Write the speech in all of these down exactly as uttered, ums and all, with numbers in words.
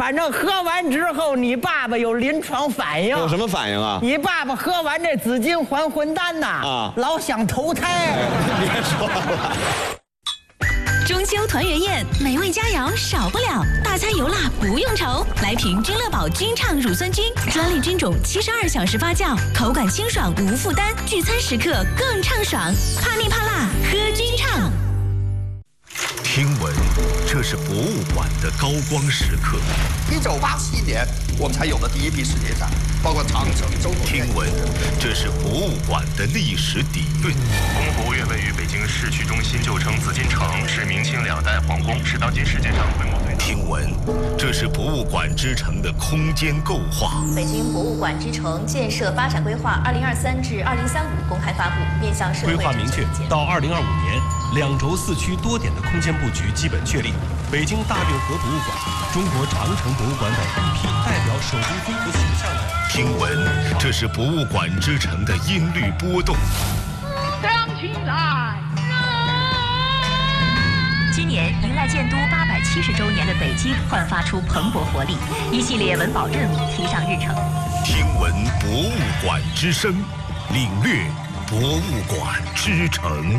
反正喝完之后，你爸爸有临床反应。 有什么反应啊？ 你爸爸喝完这紫金还魂丹呐，啊，老想投胎。 别说了。 中秋团圆宴，美味佳肴少不了，大餐油辣不用愁。来瓶君乐宝君畅乳酸菌，专利菌种，七十二小时发酵，口感清爽无负担，聚餐时刻更畅爽。怕腻怕辣，喝君畅。 听闻这是博物馆的高光时刻。 一九八七年，我们才有了第一批世界展，包括长城、周口。 听闻这是博物馆的历史底蕴。 故宫博物院位于北京市区中心，旧称紫禁城，是明清两代皇宫，是当今世界上规模最大。 听闻这是博物馆之城的空间构划。 北京博物馆之城建设发展规划二零二三至二零三五公开发布，面向社会。 规划明确，到二零二五年，两轴四区多点的空间布局基本确立。北京大运河博物馆、中国长城博物馆等一批代表手工综合形象的。 听闻这是博物馆之城的音律波动。 亮起来！ 今年迎来建都八百七十周年的北京焕发出蓬勃活力，一系列文保任务提上日程。 听闻博物馆之声，领略博物馆之城。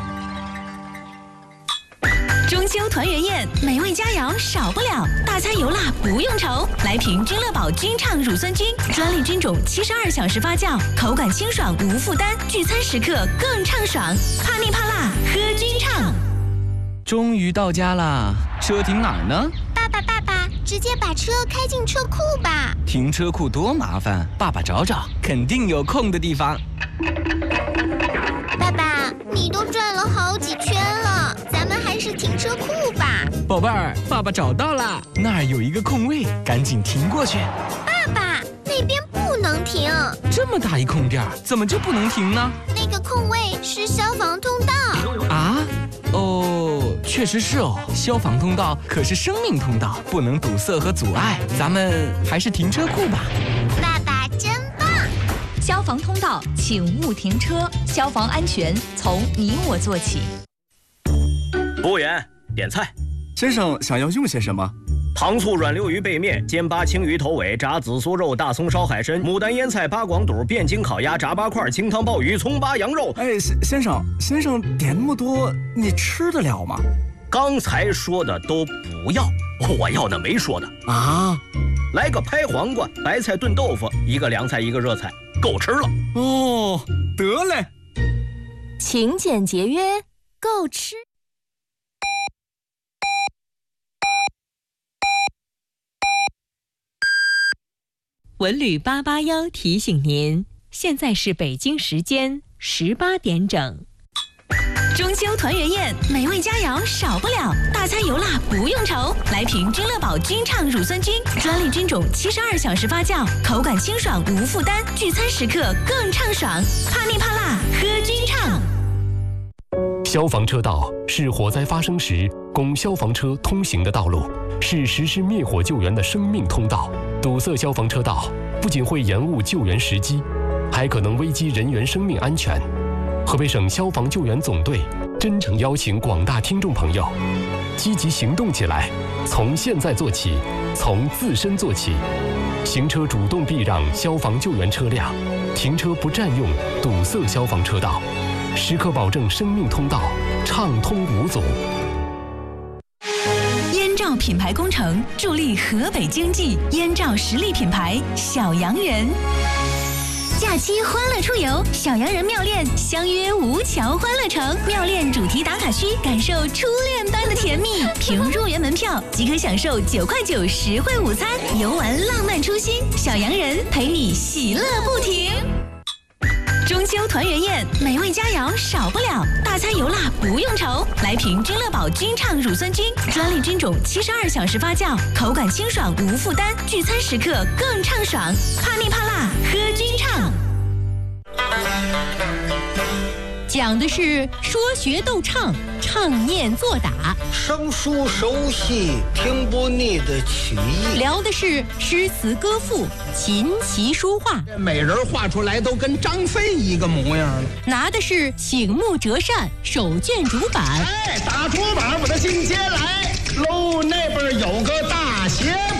中秋团圆宴，美味佳肴少不了，大餐油辣不用愁。来瓶君乐宝君畅乳酸菌，专利菌种，七十二小时发酵，口感清爽无负担，聚餐时刻更畅爽。怕腻怕辣，喝君畅。 终于到家啦，车停哪儿呢？ 爸爸，爸爸，直接把车开进车库吧。 停车库多麻烦，爸爸找找，肯定有空的地方。 爸爸，你都转了好几圈了，咱们还是停车库吧。 宝贝儿，爸爸找到了，那儿有一个空位，赶紧停过去。 爸爸，那边不能停。 这么大一空地儿，怎么就不能停呢？ 那个空位是消防通道。 啊？哦，确实是哦，消防通道可是生命通道，不能堵塞和阻碍，咱们还是停车库吧。 爸爸真棒！ 消防通道，请勿停车，消防安全从你我做起。 服务员，点菜。 先生想要用些什么？ 糖醋软溜鱼背面、煎八青鱼头尾、炸紫苏肉、大葱烧海参、牡丹腌菜、八广肚、汴京烤鸭、炸八块、清汤鲍鱼、葱八羊肉。 哎，先生，先生点那么多，你吃得了吗？ 刚才说的都不要，我要那没说的啊。 来个拍黄瓜、白菜炖豆腐，一个凉菜，一个热菜，够吃了。 哦，得嘞。 勤俭节约，够吃。文旅八八幺提醒您，现在是北京时间十八点整。中秋团圆宴，美味佳肴少不了，大餐油辣不用愁。来瓶君乐宝君畅乳酸菌，专利菌种，七十二小时发酵，口感清爽无负担，聚餐时刻更畅爽。怕腻怕辣，喝君畅。 消防车道是火灾发生时供消防车通行的道路，是实施灭火救援的生命通道。堵塞消防车道不仅会延误救援时机，还可能危及人员生命安全。河北省消防救援总队真诚邀请广大听众朋友积极行动起来，从现在做起，从自身做起。行车主动避让消防救援车辆，停车不占用堵塞消防车道，时刻保证生命通道畅通无阻。 燕赵品牌工程助力河北经济，燕赵实力品牌小洋人。假期欢乐出游，小洋人妙恋相约吴桥欢乐城，妙恋主题打卡区，感受初恋般的甜蜜。凭入园门票即可享受九块九实惠午餐，游玩浪漫初心，小洋人陪你喜乐不停。中秋团圆宴，美味佳肴少不了，大餐油辣不用愁。来瓶君乐宝君畅乳酸菌，专利菌种，七十二小时发酵，口感清爽无负担，聚餐时刻更畅爽。怕腻怕辣，喝君畅。 讲的是说学逗唱，唱念做打， 生疏熟悉，听不腻的曲艺。 聊的是诗词歌赋，琴棋书画。 美人画出来都跟张飞一个模样了。 拿的是醒目折扇，手卷竹板。 哎，打竹板，我的进阶来喽！那边有个大鞋。